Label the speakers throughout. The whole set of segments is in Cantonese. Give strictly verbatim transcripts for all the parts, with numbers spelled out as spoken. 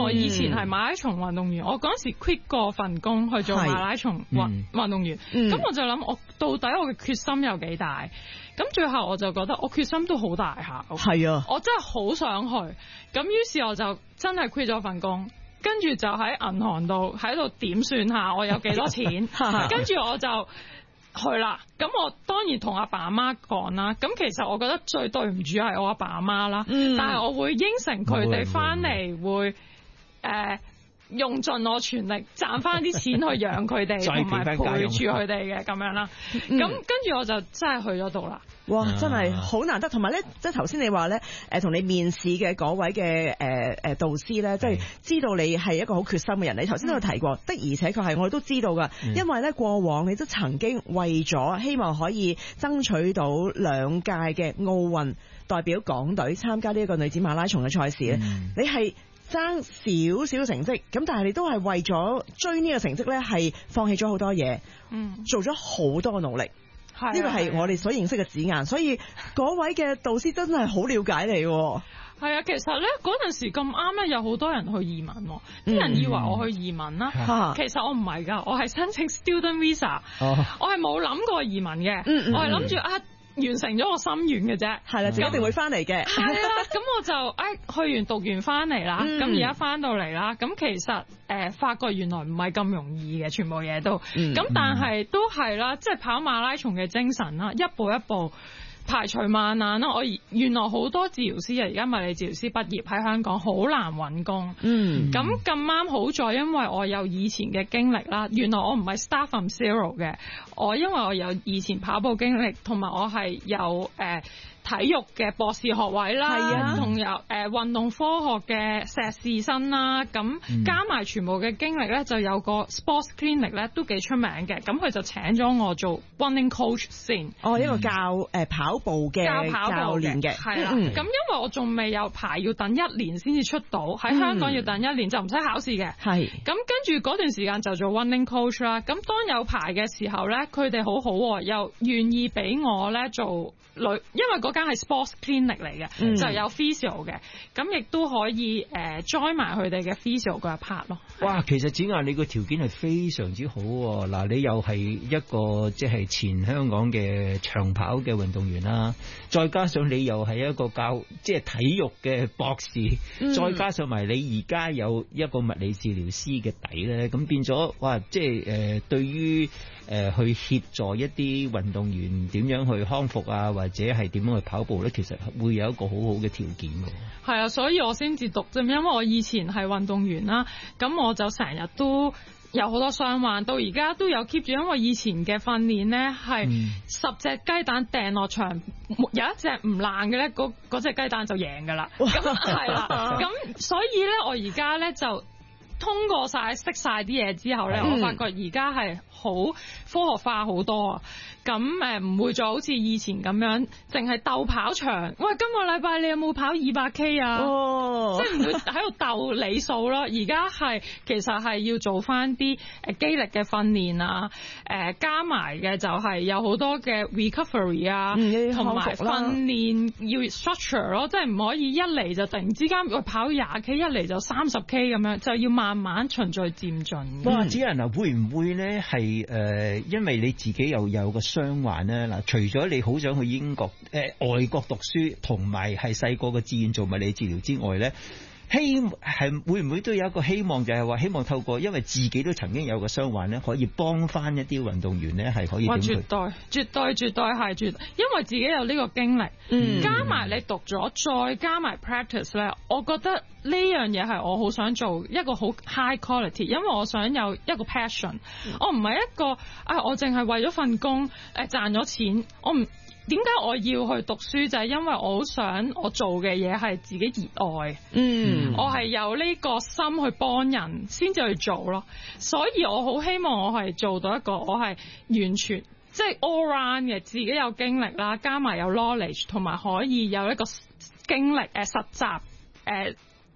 Speaker 1: 我以前係馬拉松運動員，我嗰時 quit 過份工去做馬拉松運運動員，咁、嗯、我就諗我到底我嘅決心有幾大？咁最後我就覺得我決心都好大下，係啊，我真係好想去，咁於是我就真係 quit 咗份工，跟住就喺銀行度喺度點算下我有幾多錢，跟住我就去啦。咁我當然同阿爸阿媽講啦，咁其實我覺得最對唔住係我阿爸阿媽啦，嗯、但係我會應承佢哋翻嚟會誒。呃用盡我全力賺翻啲錢去養佢哋，同埋陪住佢哋嘅咁樣啦。咁跟住我就真係去咗度啦。
Speaker 2: 哇，真係好難得。同埋咧，即係頭先你話咧，誒同你面試嘅嗰位嘅誒誒導師咧，即係知道你係一個好決心嘅人。你頭先都有提過，的而且確係我哋都知道噶。因為咧過往你都曾經為咗希望可以爭取到兩屆嘅奧運代表港隊參加呢一個女子馬拉松嘅賽事咧，嗯、你係爭少少成績，咁但係你都係為咗追呢個成績咧，係放棄咗好多嘢，嗯，做咗好多努力，呢個係我哋所認識嘅子眼，所以嗰位嘅導師真係好了解你。
Speaker 1: 係啊，其實咧嗰陣時咁啱咧，有好多人去移民，啲、嗯、人以為我去移民啦，嗯、其實我唔係噶，我係申請 student visa，、哦、我係冇諗過移民嘅，嗯嗯、我係諗住啊。完成咗我心願嘅啫，係啦，就一定會翻嚟嘅。係啦，咁我就誒去完讀完翻嚟啦，咁而家翻到嚟啦，咁其實誒、呃、發覺原來唔係咁容易嘅，全部嘢都，咁、嗯、但係都係啦，即係跑馬拉松嘅精神啦，一步一步排除萬難啦。我原來好多治療師啊，而家物理治療師畢業喺香港好難揾工。嗯，咁咁啱好在，因為我有以前嘅經歷啦。原來我唔係 start from zero 嘅，我因為我有以前跑步經歷，同埋我係有誒。呃體育嘅博士學位啦，同有誒運動科學嘅碩士生啦，咁加埋全部嘅經歷咧，就有個 sports clinic 咧都幾出名嘅，咁佢就請咗我做 running coach 先。哦，一個教誒跑步嘅教跑步練嘅，係啦。咁因為我仲未有牌，要等一年先至出到，喺香港要等一年就唔使考試嘅。係。咁跟住嗰段時間就做 running coach 啦。咁當有牌嘅時候咧，佢哋好好，又願意俾我咧做女，因為嗰間係 sports clinic 嚟嘅，嗯、就有 physio 嘅，咁亦都可以誒 join 埋佢哋嘅 physio 嗰一 part 咯。
Speaker 3: 哇，其實子雅你個條件係非常之好喎！嗱，你又係一個即係前香港嘅長跑嘅運動員啦，再加上你又係一個教即係體育嘅博士，嗯、再加上埋你而家有一個物理治療師嘅底咧，咁變咗哇！即係誒、呃、對於誒、呃、去協助一啲運動員點樣去康復啊，或者係點樣去跑步咧，其實會有一個好好嘅條件嘅。
Speaker 1: 係啊，所以我先至讀啫，因為我以前係運動員啦，咁我就成日都有好多傷患，到而家都有 keep 住，因為以前嘅訓練咧係十隻雞蛋掟落場，有一隻唔爛嘅咧，嗰嗰隻雞蛋就贏噶啦。咁係啦，咁所以咧，我而家咧就通過晒識晒啲嘢之後咧，嗯、我發覺而家係好科學化好多啊！咁誒唔會再好似以前咁樣，淨係鬥跑場。喂，今個禮拜你有冇跑二百 K 啊？哦，即係唔會喺度鬥里數咯。而家係其實係要做翻啲誒肌力嘅訓練啊，誒加埋嘅就係有好多嘅 recovery 啊，同埋訓練要 structure 咯，即係唔可以一嚟就突然之間去跑廿 K， 一嚟就三十 K 咁樣，就要慢慢循序漸進。
Speaker 3: 哇！子仁啊，會唔會咧係誒？因為你自己又有個傷患咧，嗱，除咗你好想去英國誒、呃、外國讀書，同埋係細個嘅志願做物理治療之外咧，希係會唔會都有一個希望，就係話希望透過，因為自己都曾經有個傷患咧，可以幫翻一啲運動員咧，係可以點？哇！絕
Speaker 1: 對絕對絕對係絕對，因為自己有呢個經歷，嗯、加埋你讀咗，再加埋 practice 咧，我覺得呢樣嘢係我好想做一個好 high quality，因為我想有一個 passion，、嗯、我唔係一個啊，我淨係為咗份工誒賺咗錢，我唔。點解我要去讀書？就係、是、因為我好想我做嘅嘢係自己熱愛，嗯，我係有呢個心去幫人先至去做咯。所以我好希望我係做到一個我係完全即係 all round 嘅，自己有經歷啦，加埋有 knowledge， 同埋可以有一個經歷誒實習誒，即係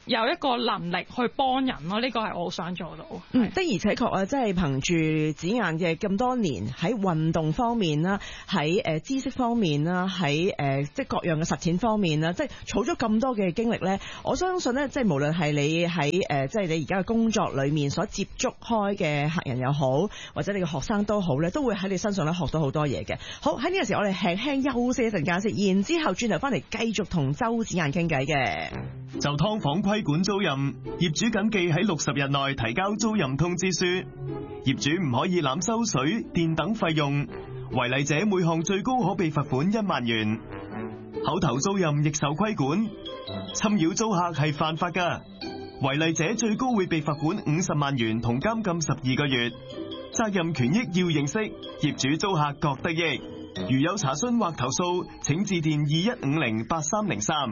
Speaker 1: 有一個能力去幫人咯，呢個係我想做到。
Speaker 2: 嗯，的而且確啊，即係憑住子晏嘅咁多年喺運動方面啦，喺誒知識方面啦，喺誒即係各樣嘅實踐方面啦，即係儲咗咁多嘅經歷咧，我相信咧，即係無論係你喺誒即係你而家嘅工作裏面所接觸開嘅客人又好，或者你嘅學生都好咧，都會喺你身上咧學到好多嘢嘅。好，喺呢個時候我哋輕輕休息一陣間先，然之後轉頭翻嚟繼續同周子晏傾偈嘅。
Speaker 4: 就劏房規管租賃，業主謹記喺六十日內提交租賃通知書。業主唔可以濫收水電等費用，違例者每項最高可被罰款一萬元。口頭租賃亦受規管，侵擾租客係犯法㗎，違例者最高會被罰款五十萬元同監禁十二個月。責任權益要認識，業主租客各得益。如有查詢或投訴，請致電二一五零八三零三。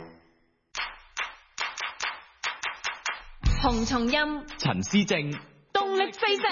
Speaker 5: 洪松蔭、
Speaker 6: 陳思正，
Speaker 5: 動力飛射。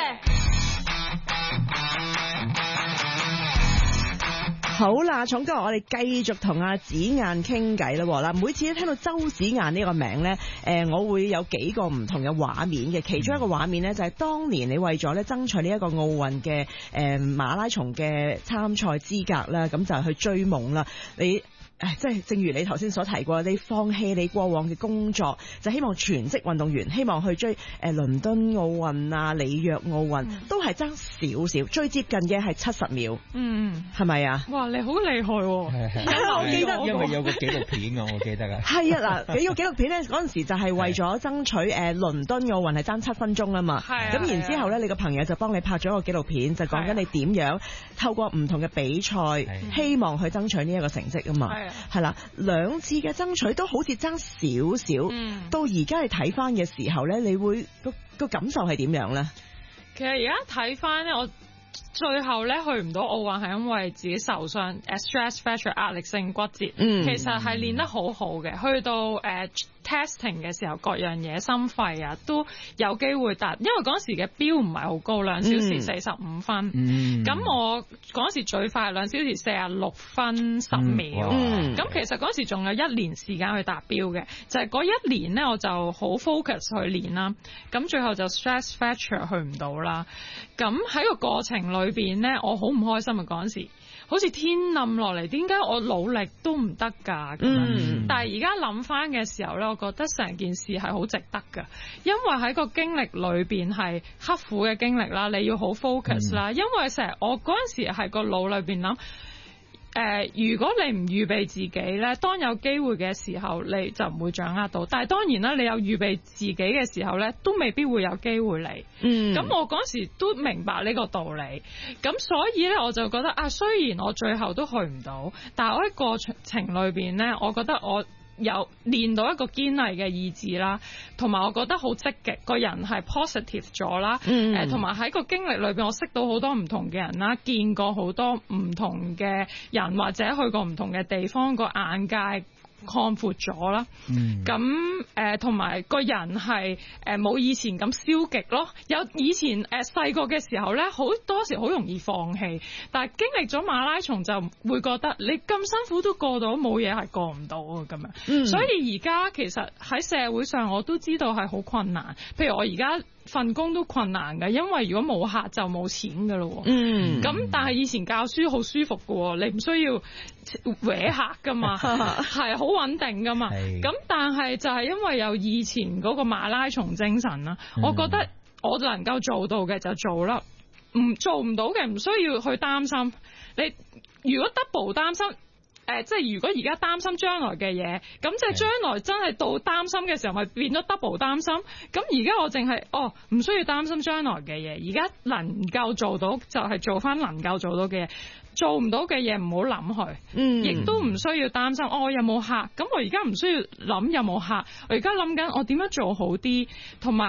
Speaker 2: 好啦，重哥，我哋繼續同阿子晏傾偈啦。嗱，每次聽到周子晏呢個名咧，誒，我會有幾個唔同嘅畫面嘅。其中一個畫面咧，就係當年你為咗咧爭取呢一個奧運嘅誒馬拉松嘅參賽資格啦，咁就去追夢啦。你誒，即係正如你頭先所提過，你放棄你過往嘅工作，就希望全職運動員，希望去追誒倫敦奧運啊、里約奧運，嗯、都係爭少少，最接近嘅係七十秒。嗯，係咪啊？
Speaker 1: 哇，你好厲害喎！
Speaker 3: 我記得，因為有個紀錄片啊，我記得啊。係
Speaker 2: 啊，嗱，幾個紀錄片咧，嗰陣時就係為咗爭取誒倫敦奧運係爭七分鐘啊嘛。係。咁然之後咧，你個朋友就幫你拍咗個紀錄片，就講緊你點樣透過唔同嘅比賽，希望去爭取呢一個成績啊嘛。係啦，兩次嘅爭取都好似爭少少，嗯、到而家你睇翻嘅時候咧，你會個個感受係點樣咧？
Speaker 1: 其實而家睇翻咧，我最後咧去唔到奧運係因為自己受傷 stress fracture 壓力性骨折，嗯、其實係練得好好嘅，去到誒。Uh, testing 嘅時候，各樣嘢心肺啊都有機會達，因為嗰時嘅標唔係好高，兩小時四十五分。咁、嗯、我嗰時最快兩小時四十六分十秒。咁、嗯、其實嗰時仲有一年時間去達標嘅，就係、是、嗰一年咧我就好 focus 去練啦。咁最後就 stress fracture 去唔到啦。咁喺個過程裏邊咧，我好唔開心啊嗰陣時。好似天冧落嚟，點解我努力都唔得㗎？咁樣，嗯、但係而家諗翻嘅時候咧，我覺得成件事係好值得㗎，因為喺個經歷裏邊係刻苦嘅經歷啦，你要好 focus 啦，嗯、因為成日我嗰陣時係個腦裏邊諗。誒、呃，如果你唔預備自己咧，當有機會嘅時候，你就唔會掌握到。但係當然啦，你有預備自己嘅時候咧，都未必會有機會嚟。嗯，咁我嗰時都明白呢個道理。咁所以咧，我就覺得啊，雖然我最後都去唔到，但係我喺過程裏邊咧，我覺得我有練到一個堅毅嘅意志啦，同埋我覺得好積極，個人係 positive 咗啦。嗯，誒，同埋喺個經歷裏邊，我識到好多唔同嘅人啦，見過好多唔同嘅人，或者去過唔同嘅地方，個眼界擴闊咗啦。嗯，咁誒，同埋個人係誒冇以前咁消極咯。有以前誒細個嘅時候咧，好多時好容易放棄，但係經歷咗馬拉松就會覺得你咁辛苦都過到，冇嘢係過唔到啊咁樣。嗯，所以而家其實喺社會上我都知道係好困難，譬如我而家份工都困難嘅，因為如果冇客就冇錢噶咯。嗯，咁但係以前教書好舒服噶，你唔需要搲客噶嘛，係好穩定噶嘛。咁但係就係因為有以前嗰個馬拉松精神啦，嗯、我覺得我能夠做到嘅就做啦，唔做唔到嘅唔需要去擔心。你如果 double 擔心。誒、呃，即係如果而家擔心將來嘅嘢，咁即係將來真係到擔心嘅時候，咪變咗 double 擔心。咁而家我淨係哦，唔需要擔心將來嘅嘢，而家能夠做到就係做翻能夠做到嘅嘢，做唔到嘅嘢唔好諗佢，嗯，亦都唔需要擔心。哦，我有冇客？咁我而家唔需要諗有冇客，我而家諗緊我點樣做好啲，同埋我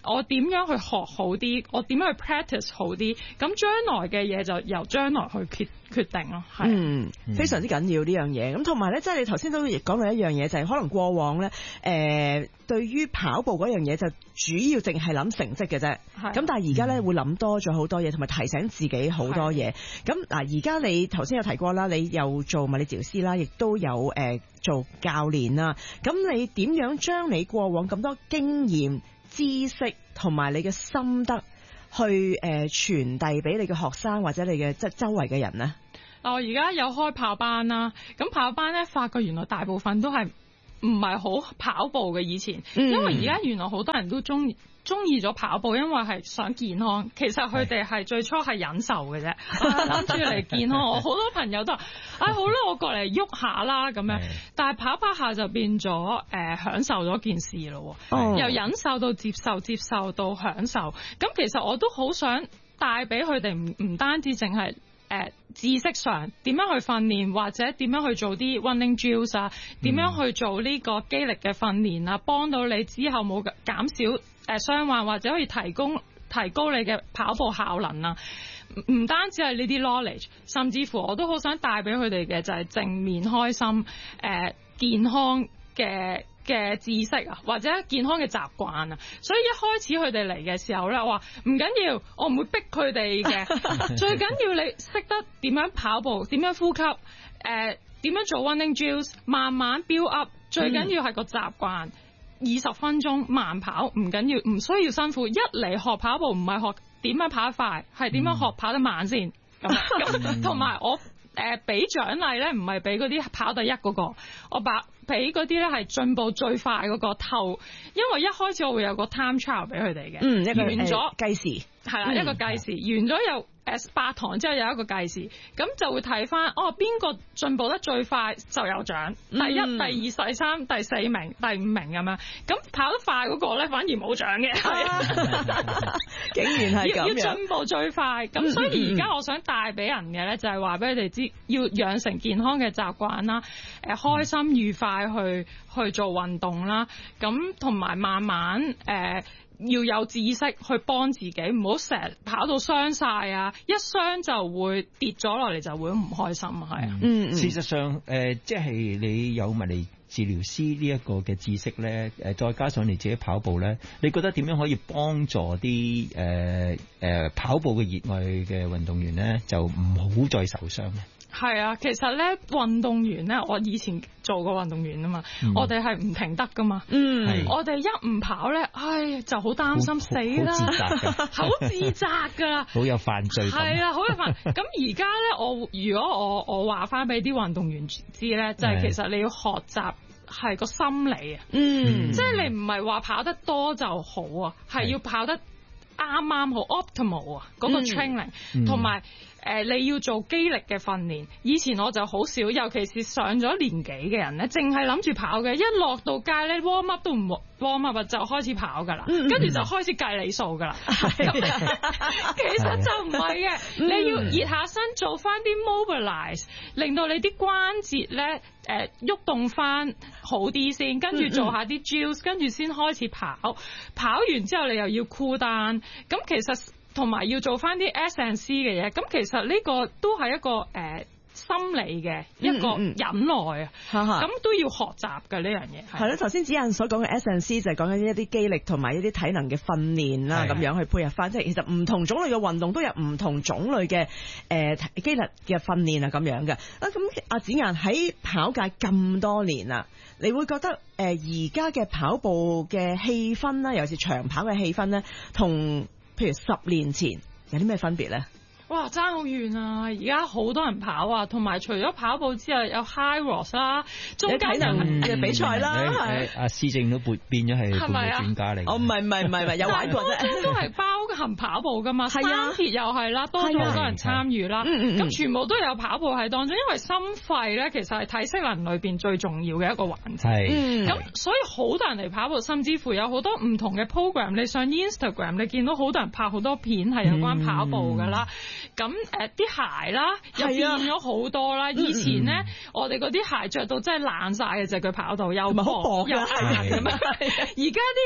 Speaker 1: 我點樣去學好啲，我點樣去 practice 好啲，咁將來嘅嘢就由將來去決決定咯。係，
Speaker 2: 嗯，非常之緊要呢樣嘢。咁同埋咧，即係你頭先都亦講到一樣嘢，就係、是、可能過往咧，誒、呃，對於跑步嗰樣嘢就主要淨係諗成績嘅啫。咁但係而家咧會諗多咗好多嘢，同埋提醒自己好多嘢。咁嗱，而家你頭先有提過啦，你又做物理治療師啦，亦都有誒、呃、做教練啦。咁你點樣將你過往咁多經驗、知識同埋你嘅心得去誒傳遞俾你嘅學生或者你嘅即係周圍嘅人呢？
Speaker 1: 我而家有開跑班啦，咁跑班咧發覺原來大部分都係唔係好跑步嘅以前，嗯、因為而家原來好多人都中意中意咗跑步，因為係想健康。其實佢哋係最初係忍受嘅啫，諗住嚟健康。我好多朋友都話：哎好啦，我過嚟喐下啦咁樣。但係跑跑下就變咗誒、呃、享受咗件事咯，由忍受到接受，接受到享受。咁其實我都好想帶俾佢哋，唔唔單止淨係。誒、呃、知識上點樣去訓練，或者點樣去做啲 running drills 啊，點樣去做呢個肌力嘅訓練啊，幫到你之後冇減少誒傷患，或者可以提供提高你嘅跑步效能啊。唔單止係呢啲 knowledge， 甚至乎我都好想帶俾佢哋嘅就係正面、開心、誒、呃、健康嘅嘅知識啊，或者健康嘅習慣啊，所以一開始佢哋嚟嘅時候咧，我話唔緊要，我唔會逼佢哋嘅，最緊要你識得點樣跑步，點樣呼吸，誒、呃、點樣做 running drills， 慢慢 build up， 最緊要係個習慣，二十分鐘慢跑唔緊要，唔需要辛苦，一嚟學跑步唔係學點樣跑得快，係點樣學跑得慢先，咁咁同埋我誒俾獎勵咧，唔係俾嗰啲跑第一嗰個，我把俾嗰啲咧係進步最快嗰個頭，因為一開始我會有個 time trial 俾佢哋嘅，
Speaker 2: 嗯，一個
Speaker 1: 完咗
Speaker 2: 計時，
Speaker 1: 係啦，一個計時，完咗又誒八堂之後有一個計時，咁就會睇翻哦邊個進步得最快就有獎，第一、嗯、第二、第三、第四名、第五名咁樣，咁跑得快嗰個咧反而冇獎嘅，
Speaker 2: 啊、竟然係咁樣，
Speaker 1: 要進步最快，咁所以而家我想帶俾人嘅咧就係話俾佢哋知，要養成健康嘅習慣啦，誒開心愉快去去做運動啦，咁同埋慢慢誒。呃要有知識去幫自己，唔好成日跑到傷晒啊！一傷就會跌咗落嚟，就會唔開心啊！係啊，
Speaker 3: 嗯，事實上誒、呃，即係你有物理治療師呢一個嘅知識咧，誒，再加上你自己跑步咧，你覺得點樣可以幫助啲誒誒跑步嘅熱愛嘅運動員咧，就唔好再受傷咧？
Speaker 1: 係啊，其實咧運動員咧，我以前做過運動員啊嘛，嗯、我哋係唔停得噶嘛，嗯，我哋一唔跑咧，唉就好擔心死啦，好自責噶啦，
Speaker 3: 好有犯罪感，
Speaker 1: 係啊，好有犯。咁而家咧，我如果我我話翻俾啲運動員知咧，就係、是、其實你要學習係個心理啊，嗯，即係你唔係話跑得多就好啊，係要跑得啱啱好 optimal 啊，嗰個 training 同埋。誒，你要做肌力嘅訓練。以前我就好少，尤其是上咗年紀嘅人咧，淨係諗住跑嘅。一落到街咧 ，warm up 都唔 warm up 就開始跑噶啦，跟住、嗯、就開始計里數噶啦。其實就唔係嘅，嗯、你要熱下身，做翻啲 mobilize，令到你啲關節咧誒喐動翻好啲先，跟住做下啲 drills，跟住先開始跑。跑完之後你又要 cool down，咁其實。同埋要做翻啲 S and C 嘅嘢，咁其實呢個都係一個誒、呃、心理嘅一個忍耐啊，咁、嗯嗯、都要學習嘅呢樣嘢。
Speaker 2: 係咯，頭先子晏所講嘅 S and C 就係講緊一啲肌力同埋一啲體能嘅訓練啦，咁樣去配合翻，即係其實唔同種類嘅運動都有唔同種類嘅誒、呃、肌力嘅訓練啊，咁樣嘅。啊，咁阿子晏喺跑界咁多年啦，你會覺得誒而家嘅跑步嘅氣氛啦，尤其是長跑嘅氣氛咧，同譬如十年前有啲咩分別咧？
Speaker 1: 哇，爭好遠啊！而家好多人跑啊，同埋除咗跑步之外，有 high rocks 啦，中間
Speaker 2: 體能嘅比賽啦，係
Speaker 3: 阿施正都變變咗係半個專家嚟。
Speaker 2: 哦，唔係唔係唔係唔係，有玩過啫。
Speaker 1: 都係包含跑步噶嘛，三鐵又係啦，多咗好多人參與啦。咁全部都有跑步喺當中，因為心肺咧其實係體適能裏邊最重要嘅一個環節。係。咁所以好多人嚟跑步，甚至乎有好多唔同嘅 program。你上 Instagram，你見到好多人拍好多片係有關跑步噶啦。咁誒啲鞋啦，又變咗好多啦。以前咧，我哋嗰啲鞋着到真係爛晒嘅，隻腳跑道又薄又硬咁樣。而家啲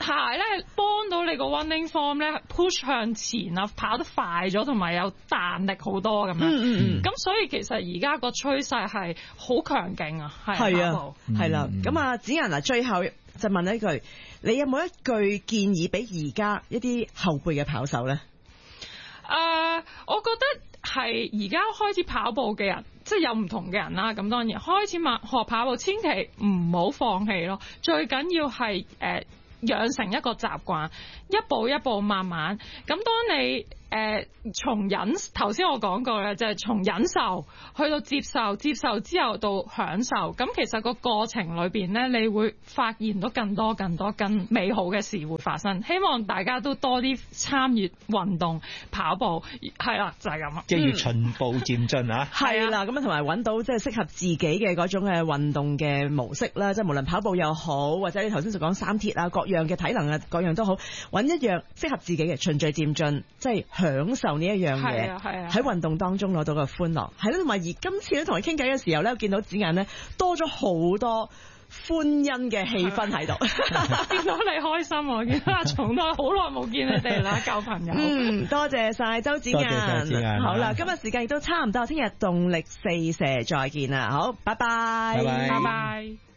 Speaker 1: 鞋咧幫到你個 running form 咧 push 向前啊，跑得快咗，同埋有彈力好多咁樣。嗯嗯。咁所以其實而家個趨勢係好強勁啊，係啊，
Speaker 2: 係啦。咁啊，子顏嗱，最後就問一句，你有冇一句建議俾而家一啲後輩嘅跑手咧？
Speaker 1: 誒、uh, 我覺得係而家開始跑步嘅人，即係有唔同嘅人啦。咁當然開始學跑步，千祈唔好放棄咯。最緊要係誒養成一個習慣，一步一步慢慢。咁當你誒從忍頭先我講過咧，就係、是、從忍受去到接受，接受之後到享受。咁其實個過程裏邊咧，你會發現到更多、更多、更美好嘅事會發生。希望大家都多啲參與運動跑步，係啦，就係咁啦。
Speaker 3: 即係要循步漸進啊！
Speaker 2: 係啦，咁啊同埋揾到即係適合自己嘅嗰種嘅運動嘅模式啦。即係無論跑步又好，或者你頭先所講三鐵啊，各樣嘅體能啊，各樣都好，揾一樣適合自己嘅，循序漸進，即係享受呢一樣嘢，喺運動當中攞到個歡樂，係咯。同埋而今次咧同佢傾偈嘅時候咧，見到子顏咧多咗好多歡欣嘅氣氛喺度，
Speaker 1: 見到你開心，我見到阿松都好耐冇見你哋啦，舊朋友。
Speaker 2: 嗯，多謝晒周子顏。好啦，今日時間亦都差唔多，聽日動力四射再見啦，好，拜拜，
Speaker 3: 拜拜。
Speaker 1: 拜拜。